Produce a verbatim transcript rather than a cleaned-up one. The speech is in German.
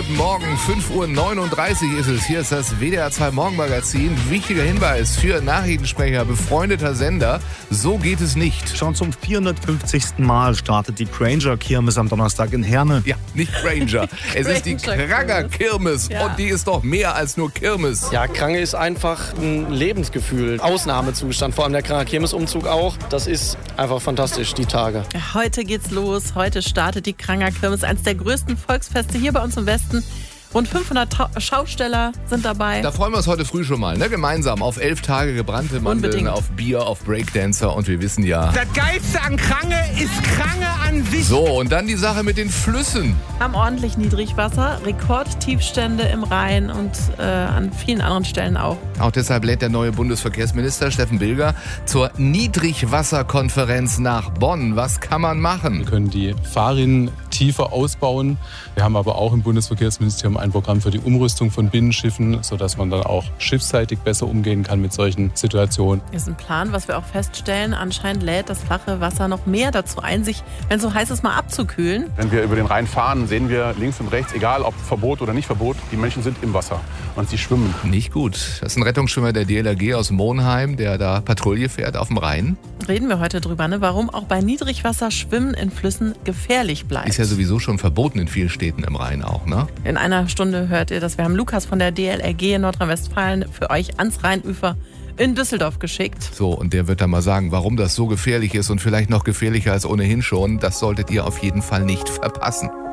guten Morgen. fünf Uhr neununddreißig ist es. Hier ist das W D R zwei Morgenmagazin. Wichtiger Hinweis für Nachrichtensprecher, befreundeter Sender. So geht es nicht. Schon zum vierhundertfünfzigsten Mal startet die Granger-Kirmes am Donnerstag in Herne. Ja, nicht Granger. Es ist die Kranger-Kirmes. Ja. Und die ist doch mehr als nur Kirmes. Ja, Krange ist einfach ein Lebensgefühl. Ausnahmezustand, vor allem der Kranger Kirmesumzug auch. Das ist einfach fantastisch, die Tage. Heute geht's los. Heute startet die Kranger Kirmes, eines der größten Volksfeste hier bei uns im Westen. Rund fünfhundert Ta- Schausteller sind dabei. Da freuen wir uns heute früh schon mal, ne? Gemeinsam auf elf Tage gebrannte Mandeln, Unbedingt. auf Bier, auf Breakdancer und wir wissen ja... Das Geilste an Krange ist Krange an sich. So, und dann die Sache mit den Flüssen. Haben ordentlich Niedrigwasser, Rekordtiefstände im Rhein und äh, an vielen anderen Stellen auch. Auch deshalb lädt der neue Bundesverkehrsminister Steffen Bilger zur Niedrigwasserkonferenz nach Bonn. Was kann man machen? Wir können die Fahrrinnen tiefer ausbauen. Wir haben aber auch im Bundesverkehrsministerium ein Programm für die Umrüstung von Binnenschiffen, sodass man dann auch schiffsseitig besser umgehen kann mit solchen Situationen. Das ist ein Plan, was wir auch feststellen. Anscheinend lädt das flache Wasser noch mehr dazu ein, sich, wenn es so heiß ist, mal abzukühlen. Wenn wir über den Rhein fahren, sehen wir links und rechts, egal ob Verbot oder nicht Verbot, die Menschen sind im Wasser und sie schwimmen. Nicht gut. Das ist ein Rettungsschwimmer der D L R G aus Monheim, der da Patrouille fährt auf dem Rhein. Reden wir heute drüber, ne? Warum auch bei Niedrigwasser Schwimmen in Flüssen gefährlich bleibt. Ist ja sowieso schon verboten in vielen Städten im Rhein auch, ne? In einer Stunde hört ihr das. Wir haben Lukas von der D L R G in Nordrhein-Westfalen für euch ans Rheinufer in Düsseldorf geschickt. So, und der wird dann mal sagen, warum das so gefährlich ist und vielleicht noch gefährlicher als ohnehin schon. Das solltet ihr auf jeden Fall nicht verpassen.